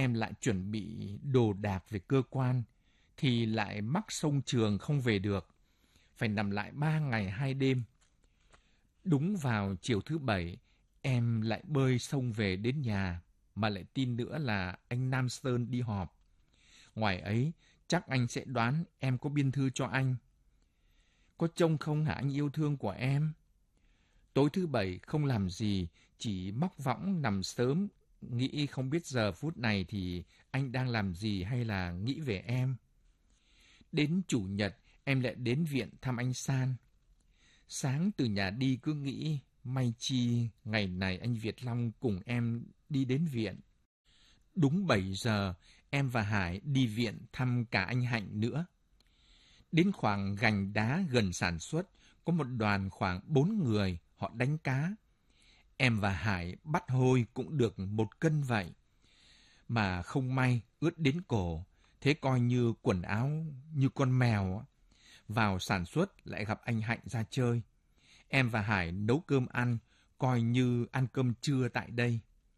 em lại chuẩn bị đồ đạc về cơ quan, thì lại mắc sông Trường không về được. Phải nằm lại 3 ngày 2 đêm. Đúng vào chiều thứ Bảy, em lại bơi sông về đến nhà, mà lại tin nữa là anh Nam Sơn đi họp. Ngoài ấy, chắc anh sẽ đoán em có biên thư cho anh. Có trông không hả anh yêu thương của em? Tối thứ Bảy không làm gì, chỉ móc võng nằm sớm, nghĩ không biết giờ phút này thì anh đang làm gì hay là nghĩ về em. Đến Chủ nhật, em lại đến viện thăm anh San. Sáng từ nhà đi cứ nghĩ, may chi ngày này anh Việt Long cùng em đi đến viện. Đúng 7 giờ, em và Hải đi viện thăm cả anh Hạnh nữa. Đến khoảng gành đá gần sản xuất, có một đoàn khoảng 4 người, họ đánh cá. Em và Hải bắt hôi cũng được 1 cân vậy. Mà không may, ướt đến cổ, thế coi như quần áo như con mèo. Vào sản xuất lại gặp anh Hạnh ra chơi. Em và Hải nấu cơm ăn, coi như ăn cơm trưa tại đây.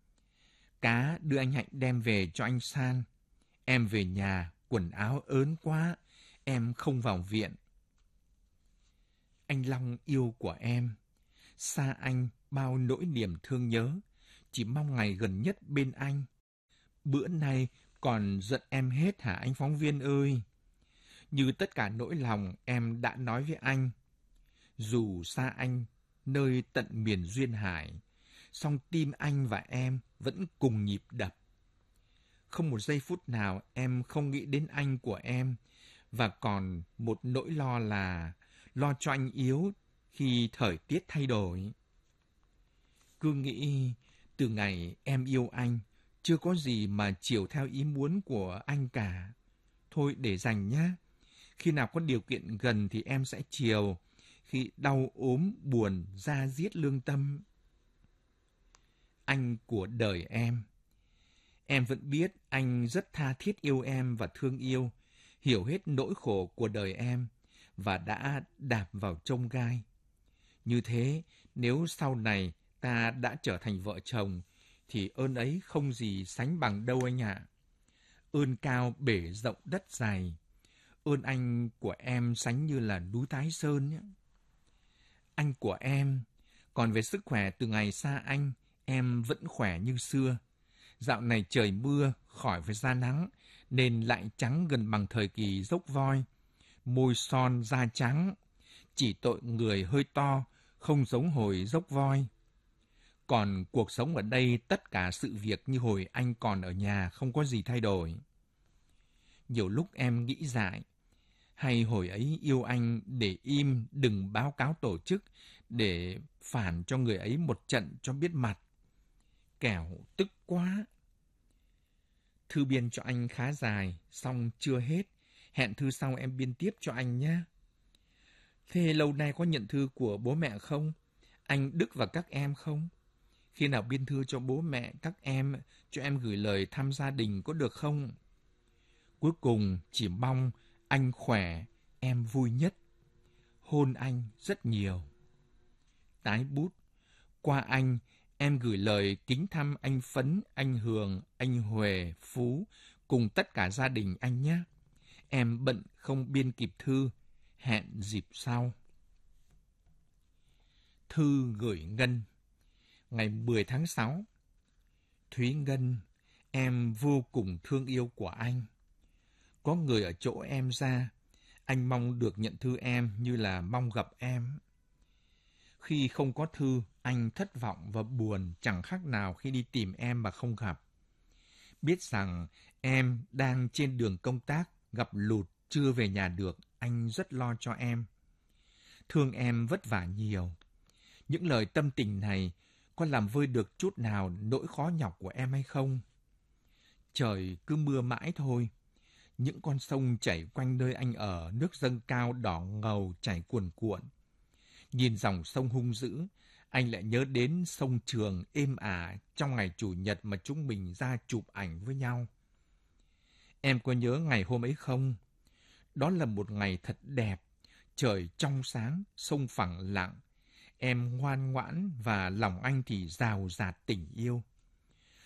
Cá đưa anh Hạnh đem về cho anh San. Em về nhà, quần áo ớn quá, em không vào viện. Anh Long yêu của em, xa anh bao nỗi niềm thương nhớ, chỉ mong ngày gần nhất bên anh. Bữa nay còn giận em hết hả anh phóng viên ơi? Như tất cả nỗi lòng em đã nói với anh. Dù xa anh, nơi tận miền duyên hải, song tim anh và em vẫn cùng nhịp đập. Không một giây phút nào em không nghĩ đến anh của em, và còn một nỗi lo là lo cho anh yếu khi thời tiết thay đổi. Cứ nghĩ từ ngày em yêu anh, chưa có gì mà chiều theo ý muốn của anh cả. Thôi để dành nhá. Khi nào có điều kiện gần thì em sẽ chiều. Khi đau ốm, buồn, da diết lương tâm. Anh của đời em vẫn biết anh rất tha thiết yêu em và thương yêu, hiểu hết nỗi khổ của đời em và đã đạp vào chông gai. Như thế, nếu sau này ta đã trở thành vợ chồng, thì ơn ấy không gì sánh bằng đâu anh ạ. Ơn cao bể rộng đất dày, ơn anh của em sánh như là núi Thái Sơn nhé. Anh của em, còn về sức khỏe từ ngày xa anh, em vẫn khỏe như xưa. Dạo này trời mưa, khỏi phải ra nắng, nên lại trắng gần bằng thời kỳ dốc voi. Môi son da trắng, chỉ tội người hơi to, không giống hồi dốc voi. Còn cuộc sống ở đây tất cả sự việc như hồi anh còn ở nhà không có gì thay đổi. Nhiều lúc em nghĩ dại, hay hồi ấy yêu anh để im đừng báo cáo tổ chức, để phản cho người ấy một trận cho biết mặt. Kẻo tức quá. Thư biên cho anh khá dài, xong chưa hết. Hẹn thư sau em biên tiếp cho anh nhé. Thế lâu nay có nhận thư của bố mẹ không? Anh Đức và các em không? Khi nào biên thư cho bố mẹ các em, cho em gửi lời thăm gia đình có được không? Cuối cùng chỉ mong anh khỏe, em vui nhất. Hôn anh rất nhiều. Tái bút. Qua anh, em gửi lời kính thăm anh Phấn, anh Hường, anh Huệ, Phú, cùng tất cả gia đình anh nhé. Em bận không biên kịp thư. Hẹn dịp sau. Thư gửi Ngân. Ngày 10 tháng 6. Thúy Ngân, em vô cùng thương yêu của anh. Có người ở chỗ em ra, anh mong được nhận thư em như là mong gặp em. Khi không có thư, anh thất vọng và buồn chẳng khác nào khi đi tìm em mà không gặp. Biết rằng em đang trên đường công tác, gặp lụt, chưa về nhà được, anh rất lo cho em. Thương em vất vả nhiều. Những lời tâm tình này có làm vơi được chút nào nỗi khó nhọc của em hay không? Trời cứ mưa mãi thôi. Những con sông chảy quanh nơi anh ở, nước dâng cao đỏ ngầu chảy cuồn cuộn. Nhìn dòng sông hung dữ, anh lại nhớ đến sông Trường êm ả trong ngày Chủ nhật mà chúng mình ra chụp ảnh với nhau. Em có nhớ ngày hôm ấy không? Đó là một ngày thật đẹp, trời trong sáng, sông phẳng lặng. Em ngoan ngoãn và lòng anh thì rào rạt tình yêu.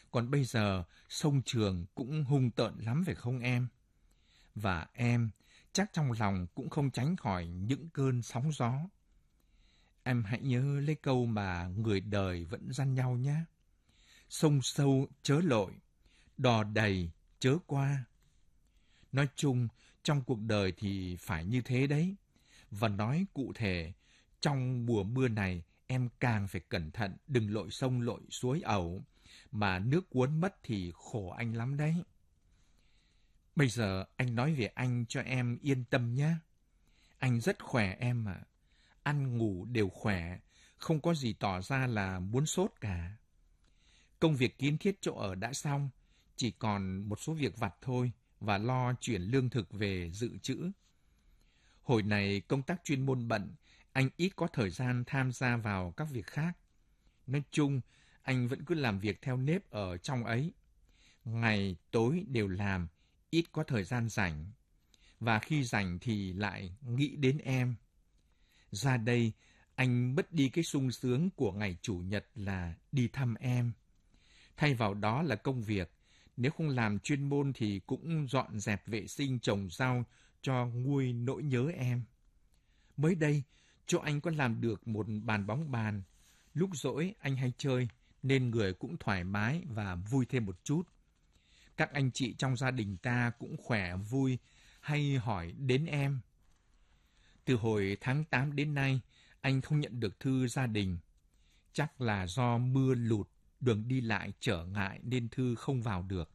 Còn bây giờ, sông Trường cũng hung tợn lắm phải không em? Và em chắc trong lòng cũng không tránh khỏi những cơn sóng gió. Em hãy nhớ lấy câu mà người đời vẫn dăn nhau nhé. Sông sâu chớ lội, đò đầy chớ qua. Nói chung, trong cuộc đời thì phải như thế đấy. Và nói cụ thể, trong mùa mưa này, em càng phải cẩn thận, đừng lội sông lội suối ẩu, mà nước cuốn mất thì khổ anh lắm đấy. Bây giờ anh nói về anh cho em yên tâm nhé. Anh rất khỏe em ạ. Ăn ngủ đều khỏe, không có gì tỏ ra là muốn sốt cả. Công việc kiến thiết chỗ ở đã xong, chỉ còn một số việc vặt thôi và lo chuyển lương thực về dự trữ. Hồi này công tác chuyên môn bận, anh ít có thời gian tham gia vào các việc khác. Nói chung, anh vẫn cứ làm việc theo nếp ở trong ấy. Ngày tối đều làm, ít có thời gian rảnh. Và khi rảnh thì lại nghĩ đến em. Ra đây, anh mất đi cái sung sướng của ngày Chủ nhật là đi thăm em. Thay vào đó là công việc. Nếu không làm chuyên môn thì cũng dọn dẹp vệ sinh trồng rau cho nguôi nỗi nhớ em. Mới đây, chỗ anh có làm được một bàn bóng bàn. Lúc rỗi anh hay chơi, nên người cũng thoải mái và vui thêm một chút. Các anh chị trong gia đình ta cũng khỏe vui, hay hỏi đến em. Từ hồi tháng 8 đến nay, anh không nhận được thư gia đình. Chắc là do mưa lụt, đường đi lại trở ngại nên thư không vào được.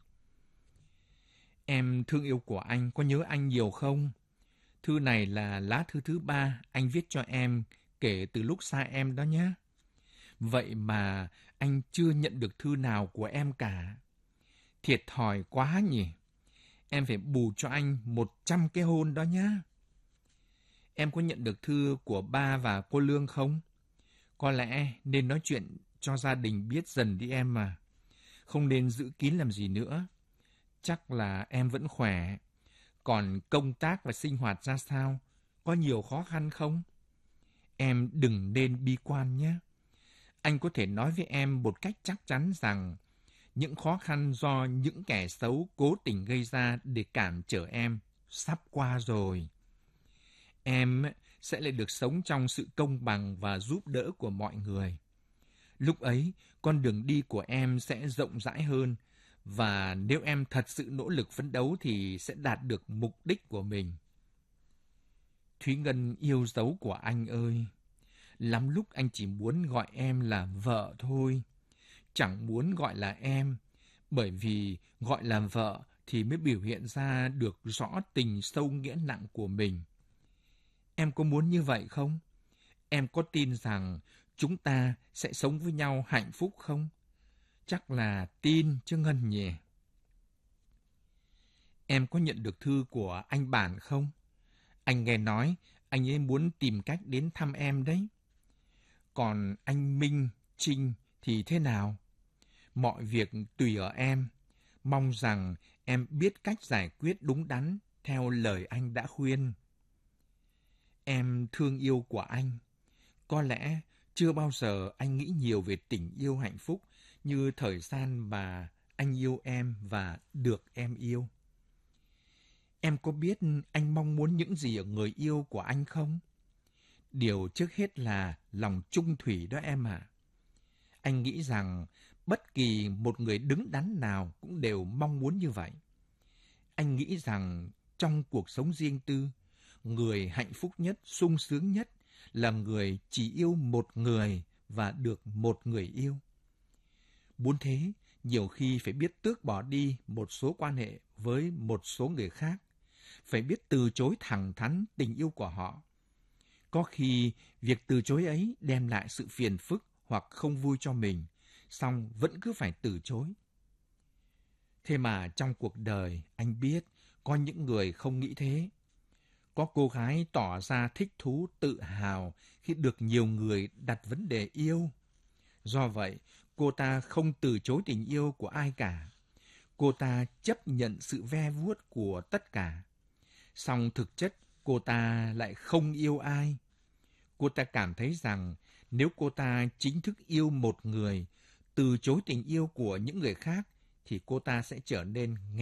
Em thương yêu của anh có nhớ anh nhiều không? Thư này là lá thư thứ 3 anh viết cho em kể từ lúc xa em đó nhé. Vậy mà anh chưa nhận được thư nào của em cả. Thiệt thòi quá nhỉ. Em phải bù cho anh 100 cái hôn đó nhé. Em có nhận được thư của ba và cô Lương không? Có lẽ nên nói chuyện cho gia đình biết dần đi em mà. Không nên giữ kín làm gì nữa. Chắc là em vẫn khỏe. Còn công tác và sinh hoạt ra sao? Có nhiều khó khăn không? Em đừng nên bi quan nhé. Anh có thể nói với em một cách chắc chắn rằng những khó khăn do những kẻ xấu cố tình gây ra để cản trở em sắp qua rồi. Em sẽ lại được sống trong sự công bằng và giúp đỡ của mọi người. Lúc ấy, con đường đi của em sẽ rộng rãi hơn, và nếu em thật sự nỗ lực phấn đấu thì sẽ đạt được mục đích của mình. Thúy Ngân yêu dấu của anh ơi! Lắm lúc anh chỉ muốn gọi em là vợ thôi, chẳng muốn gọi là em, bởi vì gọi là vợ thì mới biểu hiện ra được rõ tình sâu nghĩa nặng của mình. Em có muốn như vậy không? Em có tin rằng chúng ta sẽ sống với nhau hạnh phúc không? Chắc là tin chứ Ngân nhỉ? Em có nhận được thư của anh Bản không? Anh nghe nói anh ấy muốn tìm cách đến thăm em đấy. Còn anh Minh, Trinh thì thế nào? Mọi việc tùy ở em. Mong rằng em biết cách giải quyết đúng đắn theo lời anh đã khuyên. Em thương yêu của anh. Có lẽ chưa bao giờ anh nghĩ nhiều về tình yêu hạnh phúc như thời gian mà anh yêu em và được em yêu. Em có biết anh mong muốn những gì ở người yêu của anh không? Điều trước hết là lòng trung thủy đó em ạ. Anh nghĩ rằng bất kỳ một người đứng đắn nào cũng đều mong muốn như vậy. Anh nghĩ rằng trong cuộc sống riêng tư, người hạnh phúc nhất, sung sướng nhất là người chỉ yêu một người và được một người yêu. Muốn thế, nhiều khi phải biết tước bỏ đi một số quan hệ với một số người khác, phải biết từ chối thẳng thắn tình yêu của họ. Có khi việc từ chối ấy đem lại sự phiền phức hoặc không vui cho mình, song vẫn cứ phải từ chối. Thế mà trong cuộc đời, anh biết có những người không nghĩ thế. Có cô gái tỏ ra thích thú, tự hào khi được nhiều người đặt vấn đề yêu. Do vậy, cô ta không từ chối tình yêu của ai cả. Cô ta chấp nhận sự ve vuốt của tất cả. Song thực chất, cô ta lại không yêu ai. Cô ta cảm thấy rằng nếu cô ta chính thức yêu một người, từ chối tình yêu của những người khác thì cô ta sẽ trở nên